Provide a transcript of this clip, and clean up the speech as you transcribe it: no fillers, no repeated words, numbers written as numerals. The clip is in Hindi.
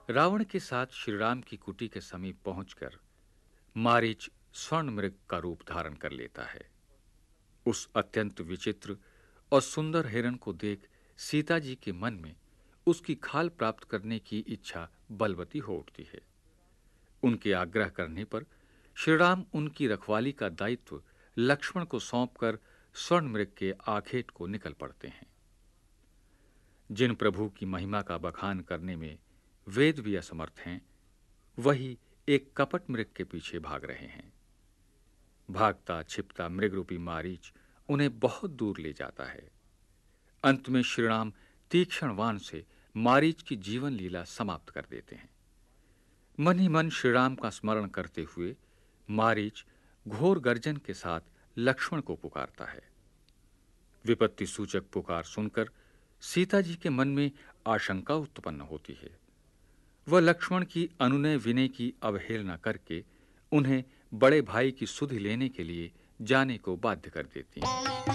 रावण के साथ श्रीराम की कुटी के समीप पहुंचकर मारीच स्वर्ण मृग का रूप धारण कर लेता है। उस अत्यंत विचित्र और सुंदर हिरण को देख सीता जी के मन में उसकी खाल प्राप्त करने की इच्छा बलवती हो उठती है। उनके आग्रह करने पर श्रीराम उनकी रखवाली का दायित्व लक्ष्मण को सौंपकर स्वर्ण मृग के आखेट को निकल पड़ते हैं। जिन प्रभु की महिमा का बखान करने में वेद भी असमर्थ हैं, वही एक कपट मृग के पीछे भाग रहे हैं। भागता छिपता मृग रूपी मारीच उन्हें बहुत दूर ले जाता है। अंत में श्रीराम तीक्ष्ण बाण से मारीच की जीवन लीला समाप्त कर देते हैं। मन ही मन श्रीराम का स्मरण करते हुए मारीच घोर गर्जन के साथ लक्ष्मण को पुकारता है। विपत्ति सूचक पुकार सुनकर सीता जी के मन में आशंका उत्पन्न होती है। वह लक्ष्मण की अनुनय विनय की अवहेलना करके उन्हें बड़े भाई की सुधि लेने के लिए जाने को बाध्य कर देती हैं।